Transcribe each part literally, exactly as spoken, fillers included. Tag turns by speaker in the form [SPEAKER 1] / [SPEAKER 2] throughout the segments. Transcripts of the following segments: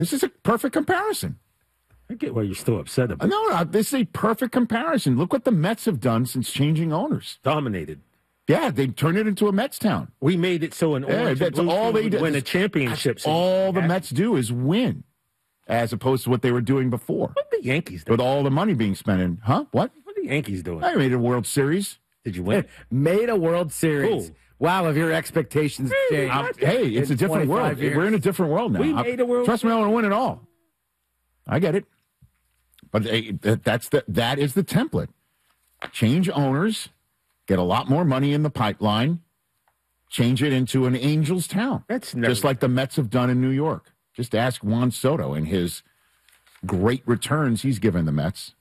[SPEAKER 1] This is a perfect comparison.
[SPEAKER 2] I get why you're still upset about it.
[SPEAKER 1] No, no, this is a perfect comparison. Look what the Mets have done since changing owners.
[SPEAKER 2] Dominated.
[SPEAKER 1] Yeah, they turned it into a Mets town.
[SPEAKER 2] We made it so an
[SPEAKER 1] Yeah,
[SPEAKER 2] orange
[SPEAKER 1] that's
[SPEAKER 2] and blue
[SPEAKER 1] all
[SPEAKER 2] team
[SPEAKER 1] they
[SPEAKER 2] would
[SPEAKER 1] did.
[SPEAKER 2] win a championship.
[SPEAKER 1] That's all the Mets do is win, as opposed to what they were doing before.
[SPEAKER 2] What are the Yankees doing?
[SPEAKER 1] With all the money being spent in, huh? What?
[SPEAKER 2] What are the Yankees doing?
[SPEAKER 1] I made a World Series.
[SPEAKER 2] Did you win?
[SPEAKER 3] Made a World Series.
[SPEAKER 2] Cool.
[SPEAKER 3] Wow, have your expectations changed?
[SPEAKER 1] I'm- hey, it's a different world.
[SPEAKER 3] years.
[SPEAKER 1] We're in a different world now.
[SPEAKER 2] We
[SPEAKER 1] I-
[SPEAKER 2] made a World
[SPEAKER 1] Trust me, I want to win it all. I get it. But hey, that- that's the that is the template. Change owners, get a lot more money in the pipeline, change it into an Angels town.
[SPEAKER 2] That's never,
[SPEAKER 1] just like the Mets have done in New York. Just ask Juan Soto and his great returns he's given the Mets.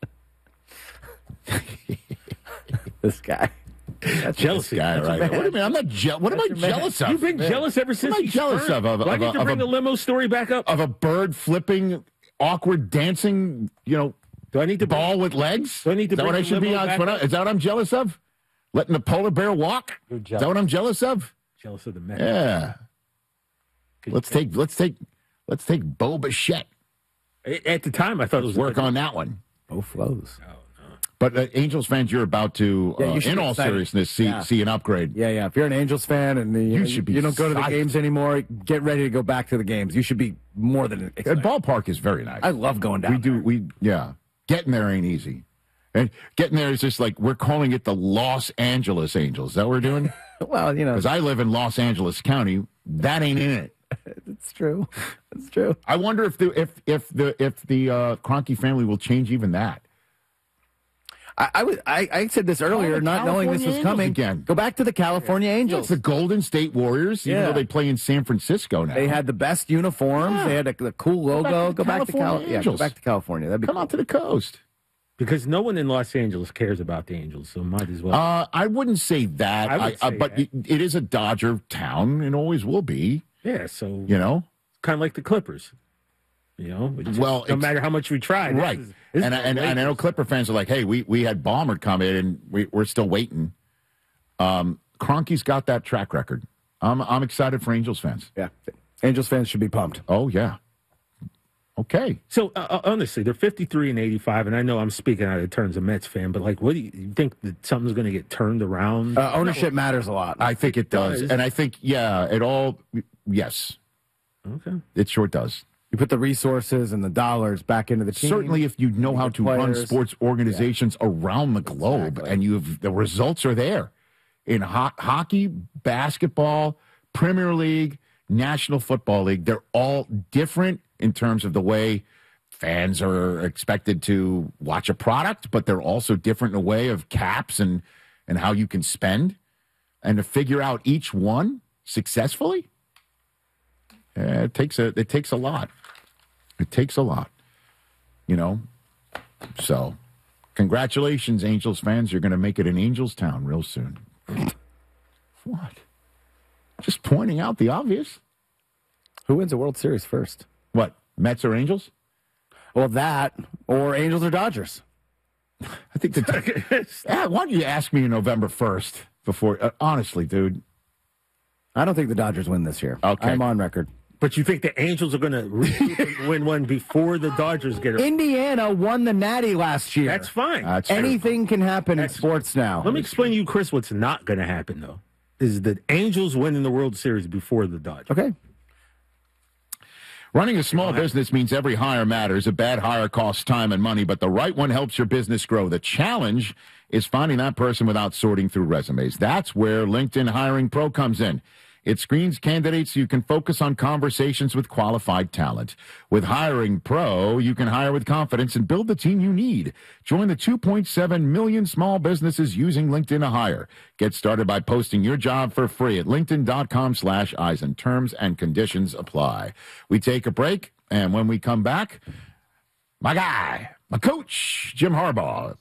[SPEAKER 3] This guy.
[SPEAKER 2] That's jealousy.
[SPEAKER 1] Guy,
[SPEAKER 2] That's
[SPEAKER 1] right? What do you mean? I'm not je- What am I jealous of?
[SPEAKER 2] You've been jealous ever since.
[SPEAKER 1] What am I
[SPEAKER 2] he's
[SPEAKER 1] jealous
[SPEAKER 2] first.
[SPEAKER 1] of? Of-
[SPEAKER 2] Why
[SPEAKER 1] of
[SPEAKER 2] did
[SPEAKER 1] a-
[SPEAKER 2] you
[SPEAKER 1] of
[SPEAKER 2] bring
[SPEAKER 1] a-
[SPEAKER 2] the limo story back up?
[SPEAKER 1] Of a bird flipping, awkward dancing, you know,
[SPEAKER 2] Do I need to
[SPEAKER 1] ball with legs?
[SPEAKER 2] Do I need to
[SPEAKER 1] Is that
[SPEAKER 2] bring
[SPEAKER 1] what I
[SPEAKER 2] the
[SPEAKER 1] should be?
[SPEAKER 2] limo
[SPEAKER 1] on?
[SPEAKER 2] back
[SPEAKER 1] What I-
[SPEAKER 2] up?
[SPEAKER 1] Is that what I'm jealous of? Letting the polar bear walk?
[SPEAKER 2] You're
[SPEAKER 1] Is
[SPEAKER 2] jealous.
[SPEAKER 1] that what I'm jealous of?
[SPEAKER 2] Jealous of the Mets.
[SPEAKER 1] Yeah.
[SPEAKER 2] Could
[SPEAKER 1] Let's
[SPEAKER 2] you-
[SPEAKER 1] take let's take let's take Bo Bichette.
[SPEAKER 2] At the time, I thought it was
[SPEAKER 1] Work on that one.
[SPEAKER 3] Both flows.
[SPEAKER 1] But uh, Angels fans, you're about to,
[SPEAKER 3] Yeah, you
[SPEAKER 1] uh,
[SPEAKER 3] should
[SPEAKER 1] in
[SPEAKER 3] be
[SPEAKER 1] all
[SPEAKER 3] excited.
[SPEAKER 1] seriousness, see
[SPEAKER 3] Yeah.
[SPEAKER 1] see an upgrade.
[SPEAKER 3] Yeah, yeah. If you're an Angels fan and the,
[SPEAKER 1] You should be
[SPEAKER 3] you don't go to the
[SPEAKER 1] psyched.
[SPEAKER 3] games anymore, get ready to go back to the games. You should be more than
[SPEAKER 1] The
[SPEAKER 3] excited.
[SPEAKER 1] ballpark is very nice.
[SPEAKER 3] I love going down
[SPEAKER 1] we do
[SPEAKER 3] there.
[SPEAKER 1] we yeah. Getting there ain't easy. And getting there is just like we're calling it the Los Angeles Angels. Is that what we're doing?
[SPEAKER 3] Well, you know,
[SPEAKER 1] Because I live in Los Angeles County. That ain't in it.
[SPEAKER 3] it's true. It's true.
[SPEAKER 1] I wonder if the if if the if the uh, Kroenke family will change even that.
[SPEAKER 3] I, I, was, I, I said this earlier,
[SPEAKER 1] the
[SPEAKER 3] not knowing this
[SPEAKER 1] California
[SPEAKER 3] was
[SPEAKER 1] Angels
[SPEAKER 3] coming.
[SPEAKER 1] again.
[SPEAKER 3] Go back to the California
[SPEAKER 1] It's
[SPEAKER 3] Angels.
[SPEAKER 1] the Golden State Warriors, even
[SPEAKER 3] Yeah.
[SPEAKER 1] though they play in San Francisco now.
[SPEAKER 3] They had the best uniforms.
[SPEAKER 1] Yeah.
[SPEAKER 3] They had a, the cool logo.
[SPEAKER 1] Go back to the
[SPEAKER 3] Go back to Cal-
[SPEAKER 1] California
[SPEAKER 3] yeah, go
[SPEAKER 1] Angels.
[SPEAKER 3] back to California. That'd be
[SPEAKER 1] come
[SPEAKER 3] cool.
[SPEAKER 1] out to the coast.
[SPEAKER 2] Because no one in Los Angeles cares about the Angels, so might as well.
[SPEAKER 1] Uh, I wouldn't say that,
[SPEAKER 2] I would
[SPEAKER 1] uh,
[SPEAKER 2] say
[SPEAKER 1] but
[SPEAKER 2] that.
[SPEAKER 1] It, it is a Dodger town and always will be.
[SPEAKER 2] yeah, so
[SPEAKER 1] You know,
[SPEAKER 2] kind of like the Clippers. You know, it's just-
[SPEAKER 1] Well,
[SPEAKER 2] no
[SPEAKER 1] it's-
[SPEAKER 2] matter how much we try, this
[SPEAKER 1] right?
[SPEAKER 2] is- this
[SPEAKER 1] and,
[SPEAKER 2] is
[SPEAKER 1] I- and,
[SPEAKER 2] the
[SPEAKER 1] and I know
[SPEAKER 2] Lakers.
[SPEAKER 1] Clipper fans are like, "Hey, we we had Ballmer come in and we, we're still waiting." Um, Kroenke's got that track record. I'm I'm excited for Angels fans.
[SPEAKER 3] Yeah. Angels fans should be pumped.
[SPEAKER 1] Oh yeah. Okay.
[SPEAKER 2] So uh, uh, honestly, they're fifty-three and eighty-five, and I know I'm speaking out of turn as a Mets fan, but like, what do you, you think that something's going to get turned around?
[SPEAKER 3] Uh, ownership matters a lot.
[SPEAKER 1] I think it does,
[SPEAKER 2] does.
[SPEAKER 1] and I think yeah, it all yes,
[SPEAKER 2] okay.
[SPEAKER 1] it sure does.
[SPEAKER 3] You put the resources and the dollars back into the team.
[SPEAKER 1] Certainly, if you know how to run
[SPEAKER 3] players.
[SPEAKER 1] sports organizations around the globe,
[SPEAKER 3] Exactly.
[SPEAKER 1] and you have the results are there in ho- hockey, basketball, Premier League, National Football League. They're all different in terms of the way fans are expected to watch a product, but they're also different in a way of caps and and how you can spend, and to figure out each one successfully. eh, it takes a it takes a lot. It takes a lot, you know. So, congratulations, Angels fans! You're going to make it an Angels town real soon. What? Just pointing out the obvious.
[SPEAKER 3] Who wins a World Series first?
[SPEAKER 1] What? Mets or Angels?
[SPEAKER 3] Well, that or Angels or Dodgers.
[SPEAKER 1] I think the. yeah, why don't you ask me November first before? Uh, honestly, dude.
[SPEAKER 3] I don't think the Dodgers win this year.
[SPEAKER 1] Okay.
[SPEAKER 3] I'm on record.
[SPEAKER 2] But you think the Angels are going to win one before the Dodgers get it?
[SPEAKER 3] Indiana won the Natty last year.
[SPEAKER 2] That's fine.
[SPEAKER 1] That's true.
[SPEAKER 3] Anything can happen
[SPEAKER 2] That's-
[SPEAKER 3] in sports now.
[SPEAKER 2] Let me explain to you, Chris, what's not going to happen, though, is the Angels winning the World Series before the Dodgers.
[SPEAKER 3] Okay.
[SPEAKER 1] Running a small business means every hire matters. A bad hire costs time and money, but the right one helps your business grow. The challenge is finding that person without sorting through resumes. That's where LinkedIn Hiring Pro comes in. It screens candidates so you can focus on conversations with qualified talent. With Hiring Pro, you can hire with confidence and build the team you need. Join the two point seven million small businesses using LinkedIn to hire. Get started by posting your job for free at linkedin.com slash Eisen. Terms and conditions apply. We take a break, and when we come back, my guy, my coach, Jim Harbaugh.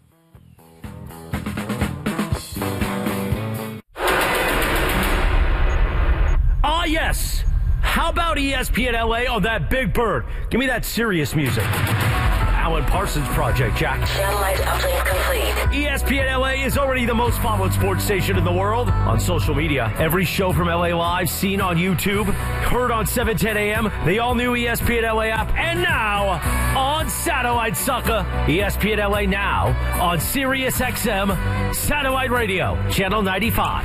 [SPEAKER 4] Ah, yes. How about E S P N L A on that Big Bird? Give me that serious music. Alan Parsons Project, Jack.
[SPEAKER 5] Satellite uplink complete.
[SPEAKER 4] E S P N L A is already the most followed sports station in the world. On social media, every show from L A Live seen on YouTube, heard on seven ten a.m., the all-new E S P N L A app, and now on satellite, sucker. E S P N L A now on Sirius X M Satellite Radio, Channel ninety-five.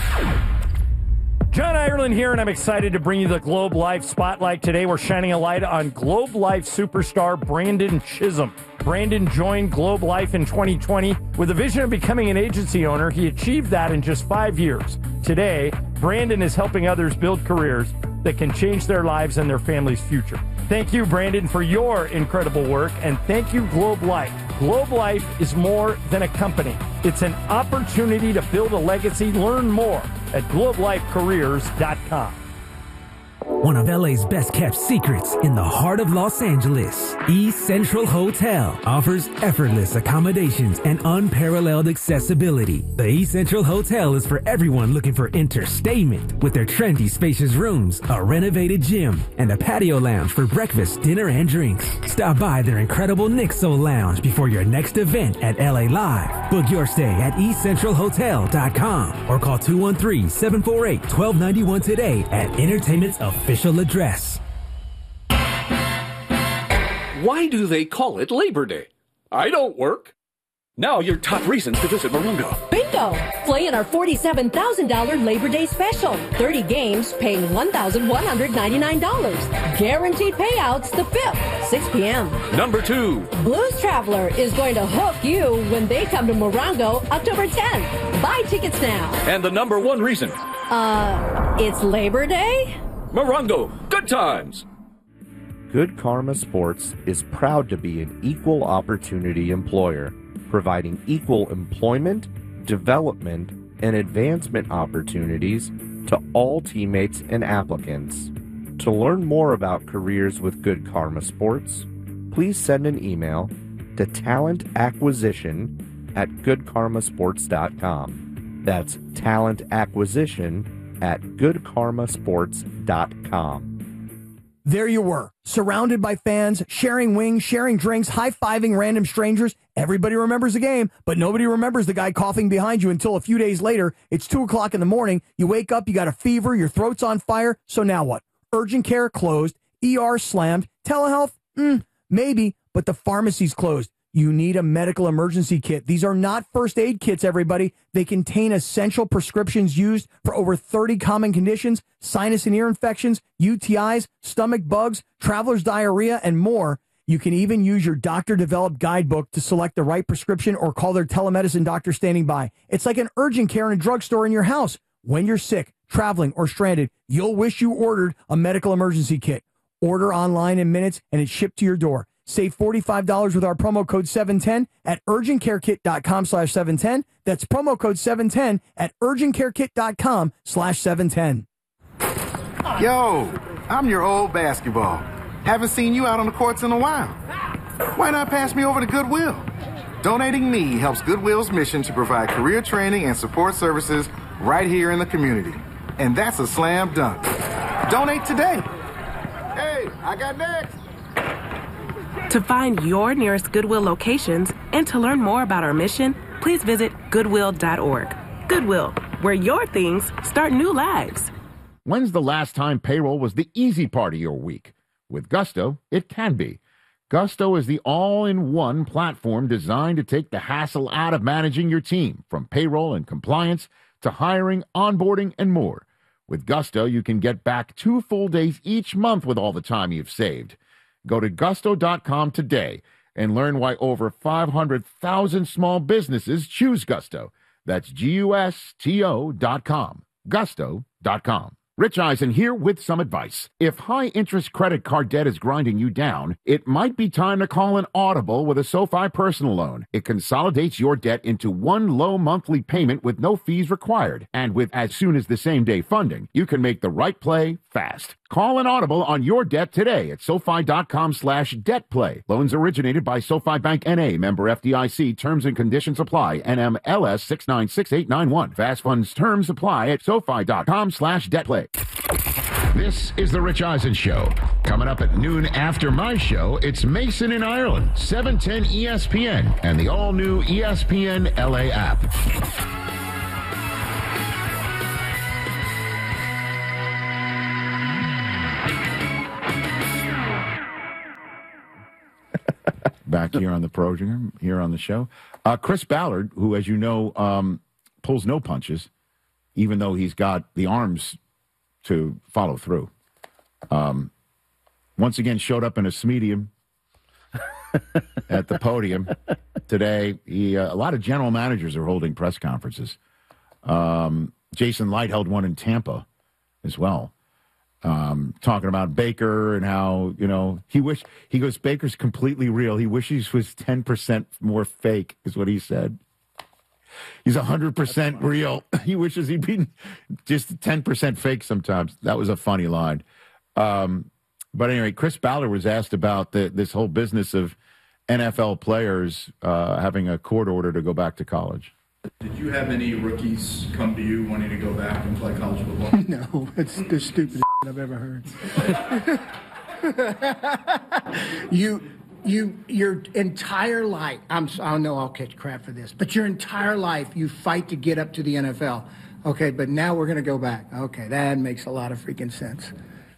[SPEAKER 6] John Ireland here, and I'm excited to bring you the Globe Life Spotlight. Today, we're shining a light on Globe Life superstar Brandon Chisholm. Brandon joined Globe Life in twenty twenty with a vision of becoming an agency owner. He achieved that in just five years. Today, Brandon is helping others build careers that can change their lives and their family's future. Thank you, Brandon, for your incredible work, and thank you, Globe Life. Globe Life is more than a company. It's an opportunity to build a legacy. Learn more at globe life careers dot com.
[SPEAKER 7] One of L A's best kept secrets in the heart of Los Angeles, East Central Hotel offers effortless accommodations and unparalleled accessibility. The East Central Hotel is for everyone looking for entertainment with their trendy spacious rooms, a renovated gym, and a patio lounge for breakfast, dinner, and drinks. Stop by their incredible Nixo Lounge before your next event at L A Live. Book your stay at east central hotel dot com or call two one three, seven four eight, one two nine one today at Entertainment's official address.
[SPEAKER 8] Why do they call it Labor Day? I don't work. Now your top reasons to visit Morongo.
[SPEAKER 9] Bingo! Play in our forty-seven thousand dollars Labor Day special. thirty games paying one thousand one hundred ninety-nine dollars. Guaranteed payouts the fifth, six p.m.
[SPEAKER 8] Number two.
[SPEAKER 9] Blues Traveler is going to hook you when they come to Morongo October tenth. Buy tickets now.
[SPEAKER 8] And the number one reason.
[SPEAKER 9] Uh, it's Labor Day?
[SPEAKER 8] Morongo, good times.
[SPEAKER 10] Good Karma Sports is proud to be an equal opportunity employer, providing equal employment, development, and advancement opportunities to all teammates and applicants. To learn more about careers with Good Karma Sports, please send an email to talent acquisition at good karma sports dot com. That's talent acquisition at good karma sports dot com.
[SPEAKER 11] There you were, surrounded by fans, sharing wings, sharing drinks, high-fiving random strangers. Everybody remembers the game, but nobody remembers the guy coughing behind you until a few days later. It's two o'clock in the morning. You wake up, you got a fever, your throat's on fire. So now what? Urgent care closed, E R slammed, telehealth? Mm, maybe, but the pharmacy's closed. You need a medical emergency kit. These are not first aid kits, everybody. They contain essential prescriptions used for over thirty common conditions, sinus and ear infections, U T Is, stomach bugs, traveler's diarrhea, and more. You can even use your doctor-developed guidebook to select the right prescription or call their telemedicine doctor standing by. It's like an urgent care in a drugstore in your house. When you're sick, traveling, or stranded, you'll wish you ordered a medical emergency kit. Order online in minutes, and it's shipped to your door. Save forty-five dollars with our promo code seven ten at urgent care kit dot com slash seven ten. That's promo code seven ten at urgent care kit dot com slash seven ten.
[SPEAKER 12] Yo, I'm your old basketball. Haven't seen you out on the courts in a while. Why not pass me over to Goodwill? Donating me helps Goodwill's mission to provide career training and support services right here in the community. And that's a slam dunk. Donate today. Hey, I got next.
[SPEAKER 13] To find your nearest Goodwill locations and to learn more about our mission, please visit goodwill dot org. Goodwill, where your things start new lives.
[SPEAKER 1] When's the last time payroll was the easy part of your week? With Gusto, it can be. Gusto is the all-in-one platform designed to take the hassle out of managing your team, from payroll and compliance to hiring, onboarding, and more. With Gusto, you can get back two full days each month with all the time you've saved. Go to gusto dot com today and learn why over five hundred thousand small businesses choose Gusto. That's G U S T O dot com. gusto dot com. Rich Eisen here with some advice. If high-interest credit card debt is grinding you down, it might be time to call an audible with a SoFi personal loan. It consolidates your debt into one low monthly payment with no fees required. And with as soon as the same day funding, you can make the right play fast. Call an audible on your debt today at SoFi dot com slash debt play. Loans originated by SoFi Bank N A, member F D I C. Terms and conditions apply. N M L S six nine six eight nine one. Fast funds terms apply at SoFi dot com slash debt play. This is the Rich Eisen Show. Coming up at noon after my show, it's Mason in Ireland, seven ten E S P N, and the all-new E S P N L A app. Back here on the program, here on the show. Uh, Chris Ballard, who, as you know, um, pulls no punches, even though he's got the arms to follow through. Um, once again, showed up in a Smedium at the podium today. He, uh, a lot of general managers are holding press conferences. Um, Jason Light held one in Tampa as well, um, talking about Baker and how, you know, he wish he goes, Baker's completely real. He wishes he was ten percent more fake, is what he said. He's one hundred percent real. He wishes he'd been just ten percent fake sometimes. That was a funny line. Um, but anyway, Chris Ballard was asked about the, this whole business of N F L players uh, having a court order to go back to college.
[SPEAKER 14] Did you have any rookies come to you wanting to go back and play college football?
[SPEAKER 15] No, it's the stupidest I've ever heard. you... You, your entire life, I'm, I know I'll catch crap for this, but your entire life you fight to get up to the N F L. Okay, but now we're going to go back. Okay, that makes a lot of freaking sense.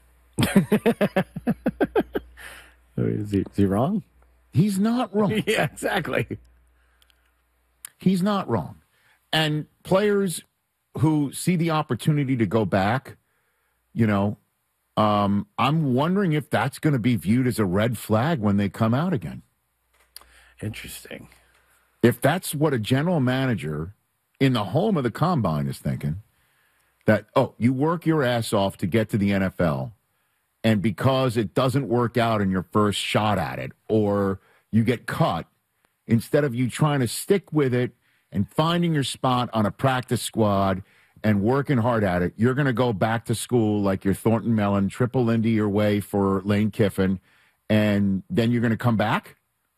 [SPEAKER 3] is, he, is he wrong?
[SPEAKER 1] He's not wrong.
[SPEAKER 3] Yeah, exactly.
[SPEAKER 1] He's not wrong. And players who see the opportunity to go back, you know, Um, I'm wondering if that's going to be viewed as a red flag when they come out again.
[SPEAKER 3] Interesting.
[SPEAKER 1] If that's what a general manager in the home of the combine is thinking, that, oh, you work your ass off to get to the N F L, and because it doesn't work out in your first shot at it, or you get cut, instead of you trying to stick with it and finding your spot on a practice squad and working hard at it, you're going to go back to school like you're Thornton Mellon, triple into your way for Lane Kiffin, and then you're going to come back?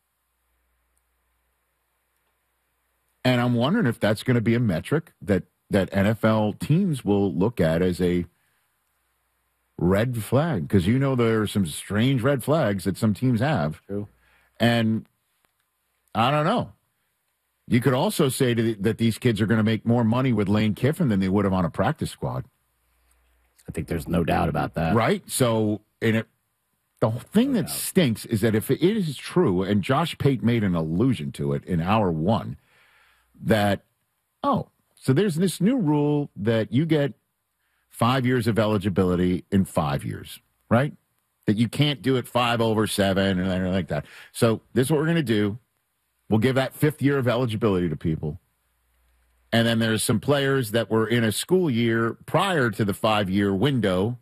[SPEAKER 1] And I'm wondering if that's going to be a metric that, that N F L teams will look at as a red flag, because you know there are some strange red flags that some teams have.
[SPEAKER 3] True.
[SPEAKER 1] And I don't know. You could also say to the, that these kids are going to make more money with Lane Kiffin than they would have on a practice squad.
[SPEAKER 3] I think there's no doubt about that.
[SPEAKER 1] Right? So, and it, the thing
[SPEAKER 3] no
[SPEAKER 1] that
[SPEAKER 3] doubt.
[SPEAKER 1] stinks is that if it is true, and Josh Pate made an allusion to it in hour one, that, oh, so there's this new rule that you get five years of eligibility in five years, right? That you can't do it five over seven and anything like that. So this is what we're going to do. We'll give that fifth year of eligibility to people. And then there's some players that were in a school year prior to the five-year window,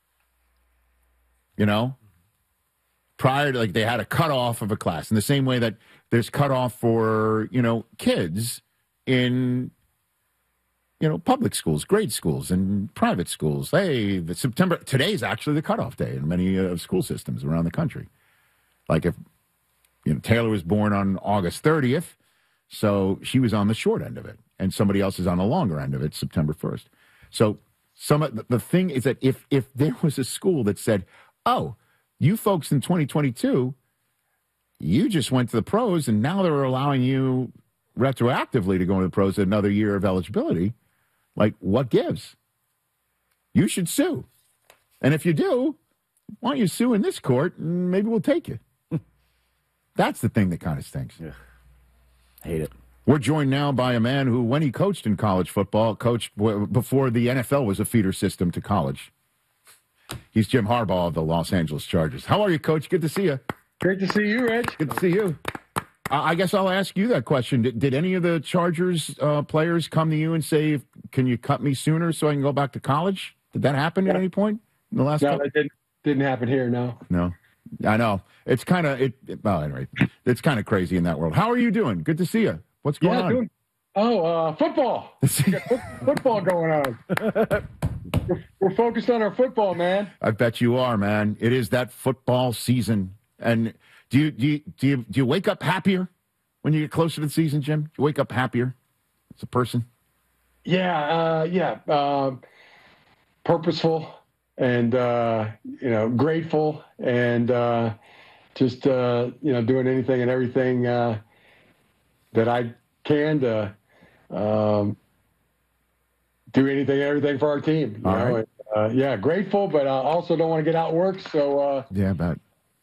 [SPEAKER 1] you know, prior to, like, they had a cutoff of a class. In the same way that there's cutoff for, you know, kids in, you know, public schools, grade schools, and private schools. Hey, the September, today's actually the cutoff day in many uh, school systems around the country. Like if, you know, Taylor was born on August thirtieth, so she was on the short end of it, and somebody else is on the longer end of it, September first. So some of the, the thing is that if if there was a school that said, oh, you folks in twenty twenty-two, you just went to the pros, and now they're allowing you retroactively to go into the pros another year of eligibility, like, what gives? You should sue. And if you do, why don't you sue in this court, and maybe we'll take you. That's the thing that kind of stinks.
[SPEAKER 3] Yeah. Hate it.
[SPEAKER 1] We're joined now by a man who, when he coached in college football, coached w- before the N F L was a feeder system to college. He's Jim Harbaugh of the Los Angeles Chargers. How are you, Coach? Good to see you.
[SPEAKER 16] Great to see you, Rich.
[SPEAKER 1] Good to see you. Uh, I guess I'll ask you that question. Did, did any of the Chargers uh, players come to you and say, can you cut me sooner so I can go back to college? Did that happen yeah. at any point in the last
[SPEAKER 16] No,
[SPEAKER 1] couple?
[SPEAKER 16] that didn't, didn't happen here, no.
[SPEAKER 1] No. I know. It's kind of, it, it, well, anyway, it's kind of crazy in that world. How are you doing? Good to see you. What's going
[SPEAKER 16] yeah,
[SPEAKER 1] on?
[SPEAKER 16] Doing, oh, uh, football. We got fo- football going on. we're, we're focused on our football, man.
[SPEAKER 1] I bet you are, man. It is that football season. And do you, do you, do you, do you wake up happier when you get closer to the season, Jim? Do you wake up happier as a person?
[SPEAKER 16] Yeah, uh, yeah. Uh, purposeful. and uh, you know, grateful, and uh, just uh, you know, doing anything and everything uh, that I can to um, do anything and everything for our team. You
[SPEAKER 1] All
[SPEAKER 16] know?
[SPEAKER 1] right.
[SPEAKER 16] Uh, yeah, grateful, but uh, also don't want to get outworked. So uh,
[SPEAKER 1] yeah, but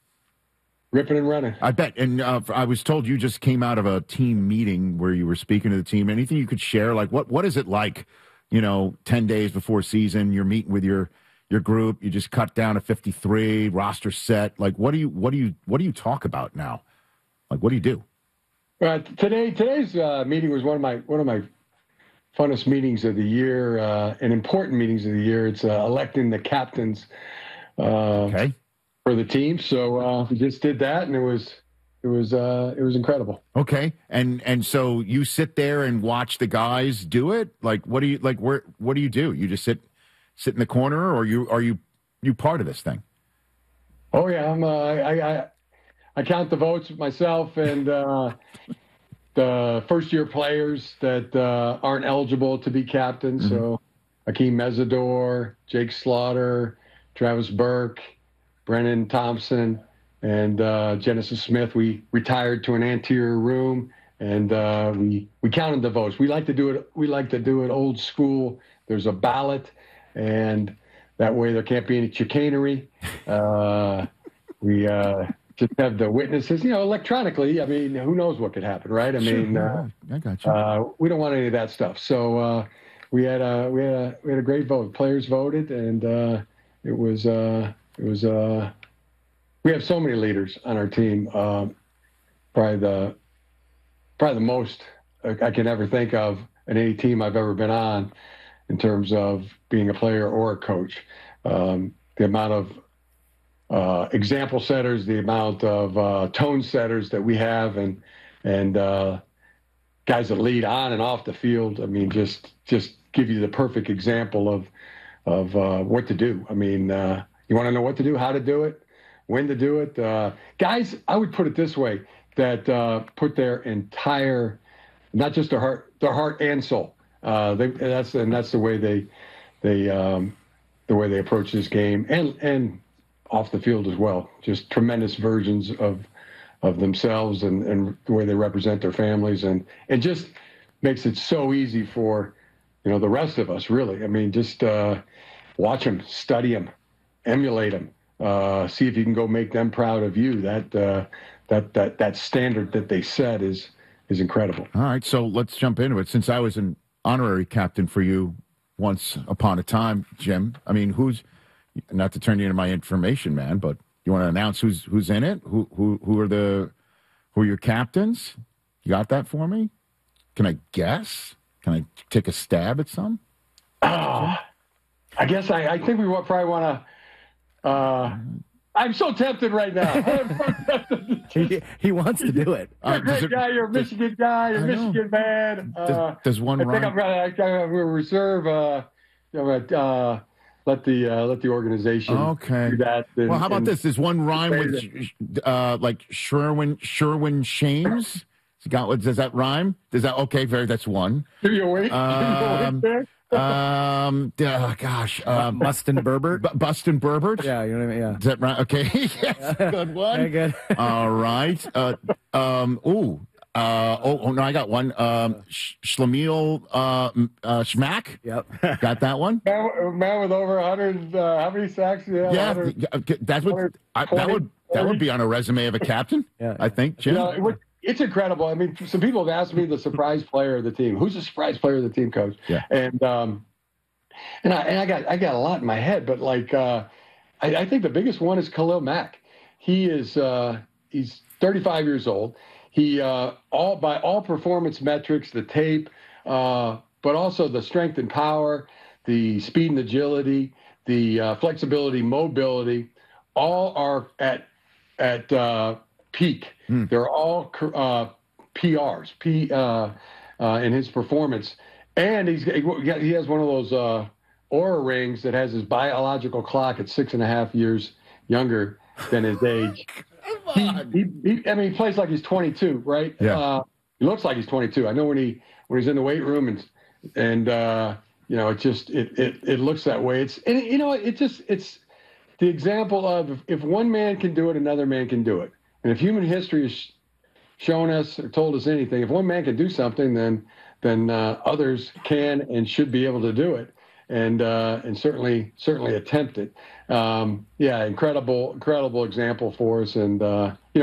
[SPEAKER 16] ripping and running.
[SPEAKER 1] I bet. And uh, I was told you just came out of a team meeting where you were speaking to the team. Anything you could share? Like, what what is it like? You know, ten days before season, you're meeting with your your group. You just cut down to fifty-three, roster set. Like, what do you what do you what do you talk about now? Like, what do you do?
[SPEAKER 16] Uh, today today's uh, meeting was one of my one of my funnest meetings of the year, uh, and important meetings of the year. It's uh, electing the captains uh,
[SPEAKER 1] okay.
[SPEAKER 16] for the team. So uh, we just did that, and it was it was uh, it was incredible.
[SPEAKER 1] Okay, and and so you sit there and watch the guys do it. Like, what do you like? Where what do you do? You just sit sit in the corner, or you are you you part of this thing?
[SPEAKER 16] Oh yeah, I'm. Uh, I, I I count the votes myself, and uh, the first year players that uh, aren't eligible to be captains. Mm-hmm. So Akeem Mesidor, Jake Slaughter, Travis Burke, Brennan Thompson, and uh, Genesis Smith. We retired to an anterior room, and uh, we we counted the votes. We like to do it. We like to do it old school. There's a ballot, and that way there can't be any chicanery. Uh, we. Uh, Just have the witnesses, you know, electronically. I mean, who knows what could happen, right? I
[SPEAKER 1] Sure,
[SPEAKER 16] mean,
[SPEAKER 1] yeah,
[SPEAKER 16] uh,
[SPEAKER 1] I got you.
[SPEAKER 16] Uh, we don't want any of that stuff. So uh, we had a we had a we had a great vote. Players voted, and uh, it was uh, it was. Uh, we have so many leaders on our team. Uh, probably the probably the most I can ever think of in any team I've ever been on, in terms of being a player or a coach. Um, the amount of Uh, example setters, the amount of uh, tone setters that we have, and and uh, guys that lead on and off the field. I mean, just just give you the perfect example of of uh, what to do. I mean, uh, you want to know what to do, how to do it, when to do it. Uh, guys, I would put it this way: that uh, put their entire, not just their heart, their heart and soul. Uh, they, that's and that's the way they they um, the way they approach this game, and and. off the field as well. Just tremendous versions of of themselves, and, and the way they represent their families, and and just makes it so easy for, you know, the rest of us, really. I mean, just uh, watch them, study them, emulate them, uh, see if you can go make them proud of you. That uh, that that that standard that they set is is incredible.
[SPEAKER 1] All right, so let's jump into it. Since I was an honorary captain for you once upon a time, Jim, I mean, who's not to turn you into my information man, but you want to announce who's who's in it? Who who who are the who are your captains? You got that for me? Can I guess? Can I take a stab at some?
[SPEAKER 16] Oh, I guess I, I think we probably want to. Uh, I'm so tempted right now.
[SPEAKER 3] he, he wants to do it.
[SPEAKER 16] You're a great guy. You're a Michigan guy. You're a Michigan man. Uh,
[SPEAKER 1] does, does one
[SPEAKER 16] I think
[SPEAKER 1] rhyme?
[SPEAKER 16] I'm gonna, I'm gonna reserve. Uh, you know, uh, Let the uh, let the organization
[SPEAKER 1] okay.
[SPEAKER 16] do that. And,
[SPEAKER 1] well, how about
[SPEAKER 16] and,
[SPEAKER 1] this? There's one rhyme with uh, like Sherwin Sherwin Shames. Got does that rhyme? Does that okay? Very. That's one.
[SPEAKER 16] Give you a wink.
[SPEAKER 1] Um, um oh, gosh, um,
[SPEAKER 3] Bustin Burbert.
[SPEAKER 1] B- Bustin Burbert.
[SPEAKER 3] Yeah, you know what I mean. Yeah.
[SPEAKER 1] Is that right? Okay. Yes, good one.
[SPEAKER 3] Very good.
[SPEAKER 1] All right. Uh, um. Ooh. Uh, oh, oh, no, I got one. Um, Sh- Shlemiel uh, uh, Schmack.
[SPEAKER 3] Yep.
[SPEAKER 1] Got that one?
[SPEAKER 16] Man, man with over one hundred, uh, how many sacks do you have?
[SPEAKER 1] Yeah, yeah that's what, I, that would that would be on a resume of a captain, yeah. I think, Jim.
[SPEAKER 16] You know, it, it's incredible. I mean, some people have asked me the surprise player of the team. Who's the surprise player of the team, Coach?
[SPEAKER 1] Yeah.
[SPEAKER 16] And, um, and, I, and I got I got a lot in my head, but, like, uh, I, I think the biggest one is Khalil Mack. He is uh, he's thirty-five years old. He uh, all by all performance metrics, the tape, uh, but also the strength and power, the speed and agility, the uh, flexibility, mobility, all are at at uh, peak. Hmm. They're all uh, P Rs, P uh, uh, in his performance, and he's he has one of those uh, Oura rings that has his biological clock at six and a half years younger than his age. He, he, he, I mean, he plays like he's twenty-two, right?
[SPEAKER 1] Yeah.
[SPEAKER 16] Uh, he looks like he's twenty-two. I know when he when he's in the weight room and and uh, you know, it just it it it looks that way. It's and you know, it just it's the example of if, if one man can do it, another man can do it. And if human history has shown us or told us anything, if one man can do something, then then uh, others can and should be able to do it, and uh, and certainly certainly attempt it. Um, yeah, incredible incredible example for us, and uh, you know.